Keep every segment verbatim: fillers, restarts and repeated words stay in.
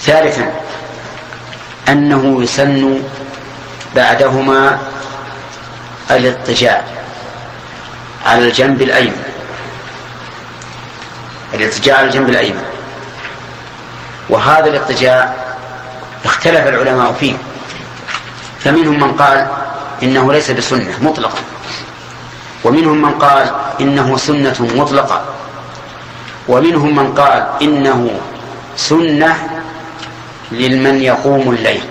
ثالثا أنه يسن بعدهما الاضطجاع على الجنب الأيمن، الاضطجاع على الجنب الأيمن. وهذا الاضطجاع اختلف العلماء فيه، فمنهم من قال إنه ليس بسنة مطلقا، ومنهم من قال إنه سنة مطلقة، ومنهم من قال إنه سنة لمن يقوم الليل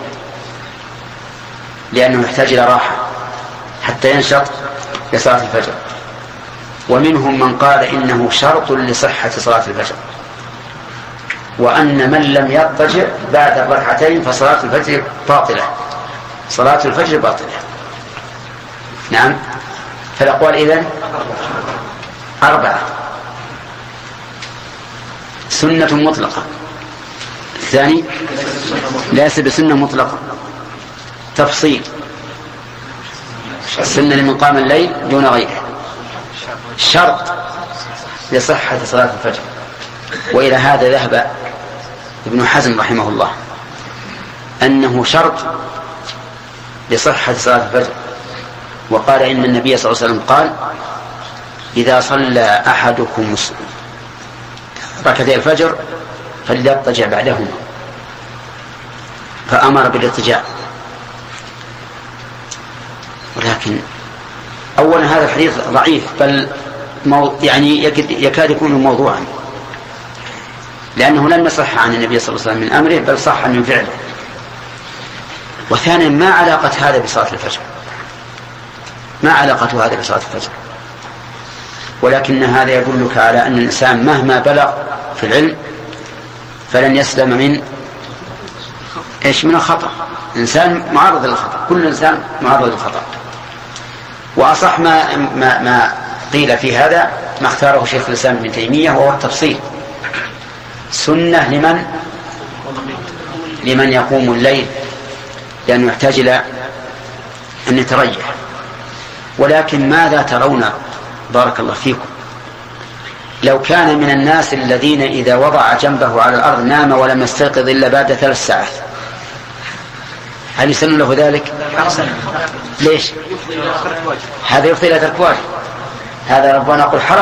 لأنه يحتاج إلى راحة حتى ينشط لصلاة الفجر، ومنهم من قال إنه شرط لصحة صلاة الفجر، وأن من لم يضطجع بعد الركعتين فصلاة الفجر باطلة، صلاة الفجر باطلة. نعم، فالأقوال إذن أربعة: سنة مطلقة، الثاني ليس بسنة مطلقة، تفصيل، السنة لمن قام الليل دون غيره، شرط لصحة صلاة الفجر. وإلى هذا ذهب ابن حزم رحمه الله أنه شرط لصحة صلاة الفجر، وقال إن النبي صلى الله عليه وسلم قال: إذا صلى أحدكم ركعتي الفجر فليضطجع بعدهما، فأمر بالاضطجاع. ولكن أولا هذا الحديث ضعيف، بل مو يعني يكاد يكون موضوعا، لأنه لم يصح عن النبي صلى الله عليه وسلم من أمره، بل صح من فعله. وثانيا ما علاقة هذا بصلاة الفجر؟ ما علاقة هذا بصلاة الفجر؟ ولكن هذا يدلك على أن الإنسان مهما بلغ في العلم فلن يسلم من إيش؟ من الخطأ. الإنسان معرض للخطأ، كل إنسان معرض للخطأ. وأصح ما, ما, ما قيل في هذا ما اختاره شيخ الإسلام ابن تيمية، وهو التفصيل: سنة لمن لمن يقوم الليل لأنه يحتاج إلى أن يتريح. ولكن ماذا ترون بارك الله فيكم لو كان من الناس الذين إذا وضع جنبه على الأرض نام ولم يستيقظ إلا بعد ثلاث ساعات؟ هل يسن له ذلك؟ ليش؟ هذا يفضي إلى ترك واجب. هذا ربنا يقول حرام